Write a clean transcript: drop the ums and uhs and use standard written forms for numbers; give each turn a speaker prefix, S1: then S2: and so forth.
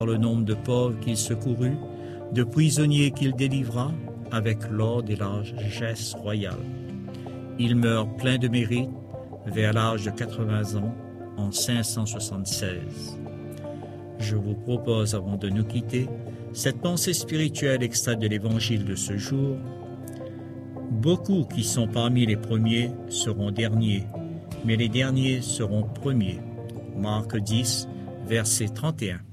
S1: le nombre de pauvres qu'il secourut, de prisonniers qu'il délivra, avec l'ordre et la largesse royale. Il meurt plein de mérite, vers l'âge de 80 ans, en 576. Je vous propose, avant de nous quitter, cette pensée spirituelle extraite de l'Évangile de ce jour. Beaucoup qui sont parmi les premiers seront derniers, mais les derniers seront premiers. Marc 10, verset 31.